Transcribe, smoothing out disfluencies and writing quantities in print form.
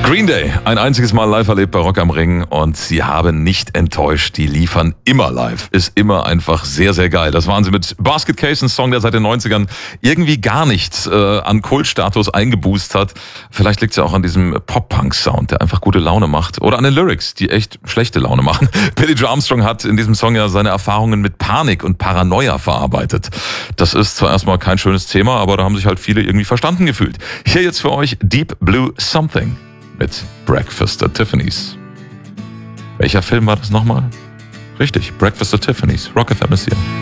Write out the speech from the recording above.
Green Day, ein einziges Mal live erlebt bei Rock am Ring und sie haben nicht enttäuscht. Die liefern immer live. Ist immer einfach sehr, sehr geil. Das waren sie mit Basket Case, ein Song, der seit den 90ern irgendwie gar nichts an Kultstatus eingeboost hat. Vielleicht liegt es ja auch an diesem Pop-Punk-Sound, der einfach gute Laune macht. Oder an den Lyrics, die echt schlechte Laune machen. Billy Joe Armstrong hat in diesem Song ja seine Erfahrungen mit Panik und Paranoia verarbeitet. Das ist zwar erstmal kein schönes Thema, aber da haben sich halt viele irgendwie verstanden gefühlt. Hier jetzt für euch Deep Blue Something mit Breakfast at Tiffany's. Welcher Film war das nochmal? Richtig, Breakfast at Tiffany's. Rock FM ist hier.